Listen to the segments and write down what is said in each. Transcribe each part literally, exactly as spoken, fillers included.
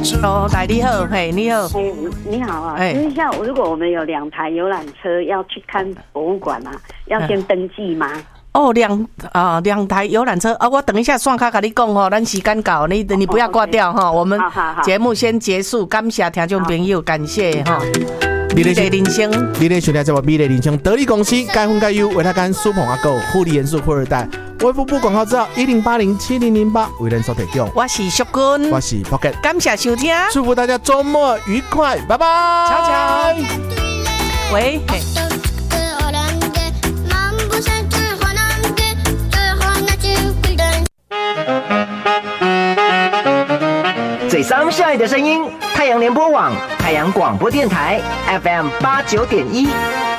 哦，来你好，嘿，你好， 哎，你好啊，请问一下，如果我们有两台游览车要去看博物馆啊，要先登记吗？ 哦，两啊两台游览车啊，我等一下线卡跟你讲吼，咱时间到，你你不要挂掉哈，我们节目先结束，感谢听众朋友，感谢哈。美丽人生， 美丽兄弟，叫我美丽人生，得力公司该分该优，维他干苏捧阿购，护理元素富二代，微服部广告照一零八零七零零八为人所提供。 我是淑君， 我是 Pocket， 感谢收听， 祝福大家周末愉快，拜拜， 悄悄。喂。 最伤下雨的声音，太阳联播网、太阳广播电台 F M 八九点一。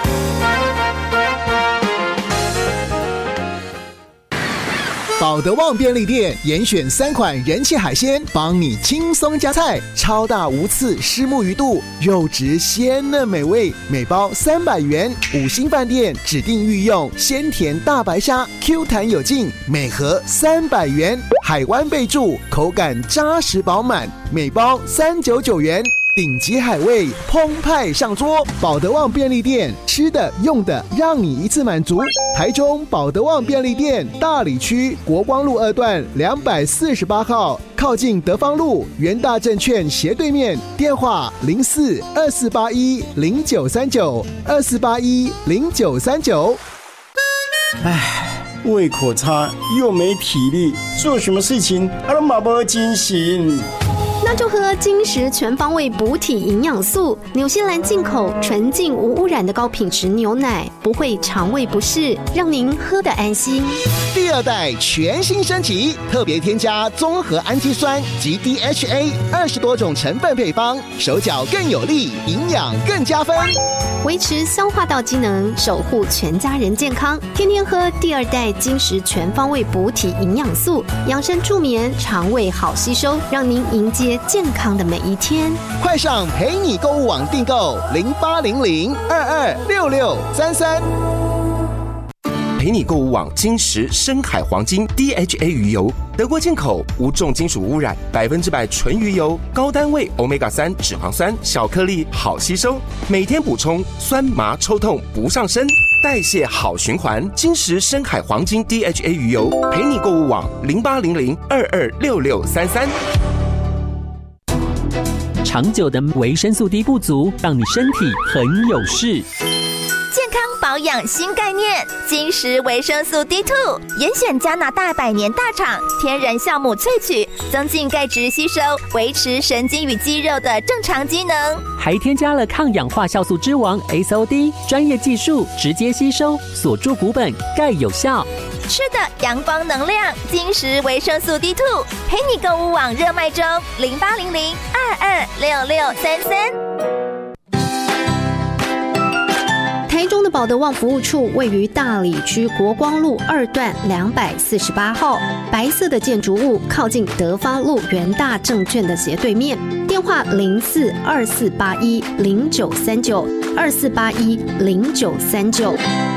保德旺便利店严选三款人气海鲜，帮你轻松加菜。超大无刺虱目鱼肚，肉质鲜嫩美味，每包三百元。五星饭店指定御用鲜甜大白虾 ，Q 弹有劲，每盒三百元。海湾贝柱，口感扎实饱满，每包三九九元。顶级海味澎湃上桌，保德旺便利店吃的用的让你一次满足。台中保德旺便利店大里区国光路二段两百四十八号，靠近德芳路元大证券斜对面，电话零四二四八一零九三九二四八一零九三九。 唉，胃口差又没体力，做什么事情啊都马不精神。 那就喝金石全方位补体营养素，纽西兰进口纯净无污染的高品质牛奶，不会肠胃不适，让您喝得安心。 第二代全新升级，特别添加综合氨基酸及 D H A 二十多种成分配方，手脚更有力，营养更加分， 维持消化道机能，守护全家人健康。天天喝第二代金石全方位补体营养素，养生助眠，肠胃好吸收，让您迎接健康的每一天。 快上陪你购物网订购零八零零二二六六三三。 陪你购物网金石深海黄金 D H A 鱼油，德国进口，无重金属污染，百分之百纯鱼油，高单位 Omega 三脂肪酸，小颗粒好吸收，每天补充，酸麻抽痛不上身，代谢好循环。金石深海黄金 D H A 鱼油，陪你购物网零八零零二二六六三三。 长久的维生素 D 不足，让你身体很有事。 健康保养新概念，金石维生素 D 二 严选加拿大百年大厂天然酵母萃取，增进钙质吸收，维持神经与肌肉的正常机能， 还添加了抗氧化酵素之王 S O D， 专业技术直接吸收，锁住骨本，钙有效。 吃的阳光能量，金石维生素 D 二， 陪你购物网热卖中，零八零零二二六六三三。 台中的保德旺服务处位于大里区国光路二段两百四十八号，白色的建筑物靠近德发路元大证券的斜对面，电话零四二四八一零九三九二四八一零九三九。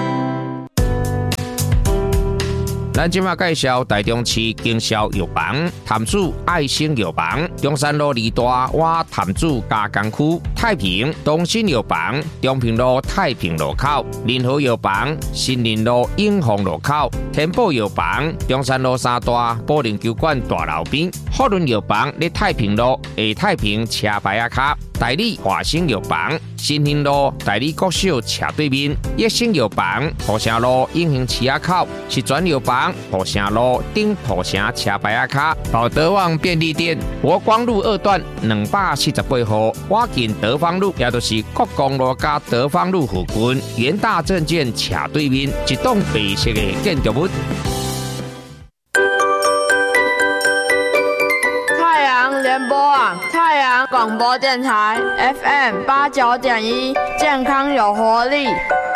咱今麦介绍台中市经销药房潭子爱心药房，中山路二大洼潭子加工区，太平东新药房，中平路太平路口，联合药房新林路永丰路口，天宝药房中山路三大保龄球馆大楼边，福伦药房在太平路下太平车牌仔卡，代理华兴药房新兴路代理国小斜对面，益生药房浦城路永兴市仔口，是转药房浦城路顶浦城车牌仔卡，保德旺便利店国光路二段两百四十八号，我近德芳路，也就是国光路加德芳路附近，元大证券斜对面一栋白色的建筑物。 太阳联播网，太阳广播电台 F M 八九点一，健康有活力。